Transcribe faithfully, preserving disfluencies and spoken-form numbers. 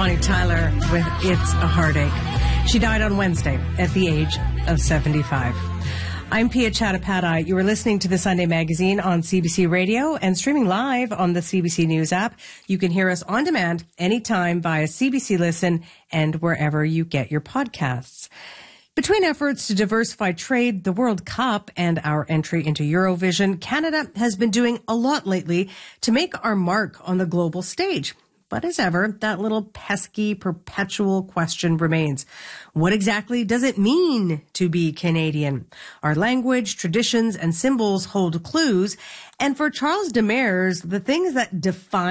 Bonnie Tyler with It's a Heartache. She died on Wednesday at the age of seventy-five. I'm Pia Chattopadhyay. You are listening to the Sunday Magazine on C B C Radio and streaming live on the C B C News app. You can hear us on demand anytime via C B C Listen and wherever you get your podcasts. Between efforts to diversify trade, the World Cup, and our entry into Eurovision, Canada has been doing a lot lately to make our mark on the global stage. But as ever, that little pesky, perpetual question remains. What exactly does it mean to be Canadian? Our language, traditions, and symbols hold clues. And for Charles Demers, the things that define